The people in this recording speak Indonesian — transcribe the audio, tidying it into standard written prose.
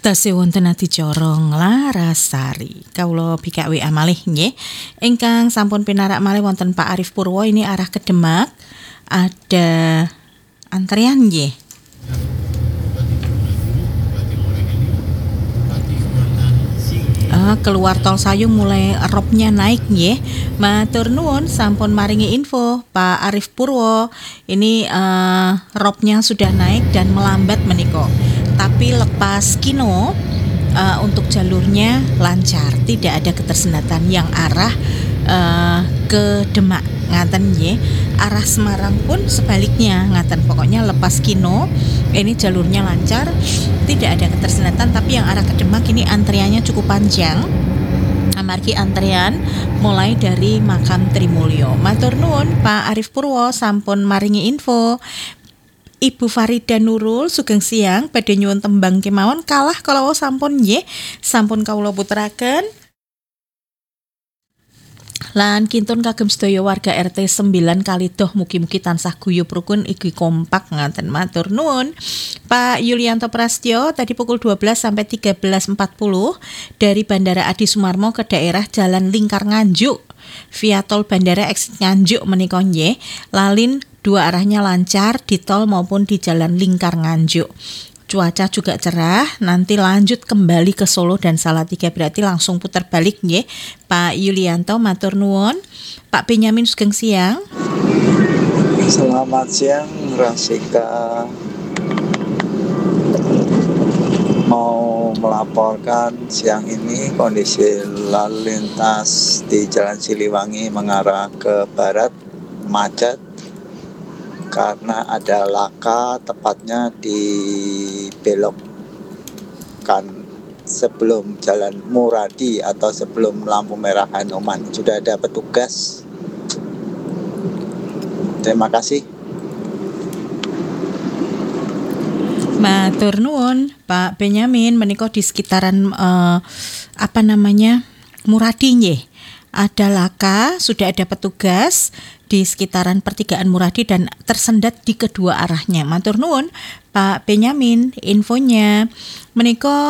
Tasih wonten adicara Nglarasari. Kawula bikak WA malih nggih. Ingkang sampun pinarak malih wonten Pak Arif Purwo ini arah ke Demak. Ada antrean nggih. Keluar tol Sayung mulai ropnya naik nggih. Matur nuwun sampun maringi info Pak Arif Purwo. Ini ropnya sudah naik dan melambat menika. Tapi lepas kino untuk jalurnya lancar, tidak ada ketersendatan yang arah ke Demak ngaten nggih. Arah Semarang pun sebaliknya ngaten, pokoknya lepas kino ini jalurnya lancar, tidak ada ketersendatan. Tapi yang arah ke Demak ini antriannya cukup panjang. Amargi antrean mulai dari Makam Trimulyo. Matur nuwun Pak Arif Purwo sampun maringi info. Ibu Farida Nurul sugeng siang badhe nyuwun tembang kemawon kalah kala sampun nggih sampun kawula puteraken. Lan kintun kagem sedaya warga RT 9 Kalidoh mugi-mugi tansah guyub rukun iki kompak ngaten matur nuwun. Pak Yulianto Prastyo tadi pukul 12 sampai 13.40 dari Bandara Adi Sumarmo ke daerah Jalan Lingkar Nganjuk via tol Bandara Exit Nganjuk menika nggih. Lalin dua arahnya lancar di tol maupun di Jalan Lingkar Nganjuk. Cuaca juga cerah, nanti lanjut kembali ke Solo dan Salatiga, berarti langsung putar balik nggih. Pak Yulianto matur nuwun. Pak Benyamin sugeng siang. Selamat siang Rasika. Mau melaporkan siang ini kondisi lalu lintas di Jalan Siliwangi mengarah ke barat macet karena ada laka, tepatnya dibelokkan sebelum Jalan Muradi atau sebelum lampu merah Hanoman. Sudah ada petugas. Terima kasih. Matur nuwun Pak Benyamin, menika di sekitaran Muradi nggih. Ada laka, sudah ada petugas di sekitaran pertigaan Muradi dan tersendat di kedua arahnya. Matur nuwun Pak Benyamin infonya. Menika